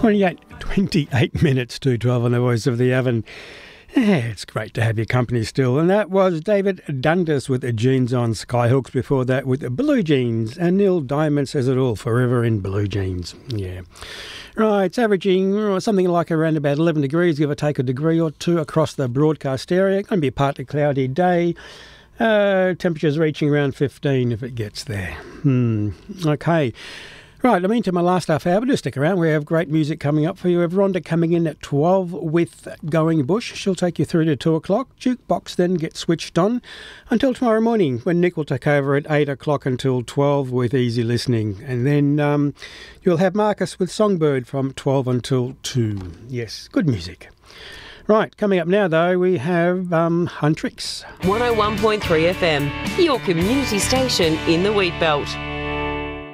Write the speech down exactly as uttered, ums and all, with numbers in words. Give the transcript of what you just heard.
twenty-eight, twenty-eight minutes to twelve on the Voice of the Oven. Yeah, it's great to have your company still. And that was David Dundas with the Jeans on Skyhooks. Before that with the Blue Jeans. And Neil Diamond says it all, forever in blue jeans. Yeah. Right, it's averaging oh, something like around about eleven degrees, give or take a degree or two across the broadcast area. Going to be a partly cloudy day. Uh, temperatures reaching around fifteen if it gets there. Hmm. Okay. Right, I'm into my last half hour, but do stick around. We have great music coming up for you. We have Rhonda coming in at twelve with Going Bush. She'll take you through to two o'clock. Jukebox then gets switched on until tomorrow morning, when Nick will take over at eight o'clock until twelve with Easy Listening. And then um, you'll have Marcus with Songbird from twelve until two. Yes, good music. Right, coming up now, though, we have um, Huntrix. one oh one point three F M, your community station in the Wheatbelt.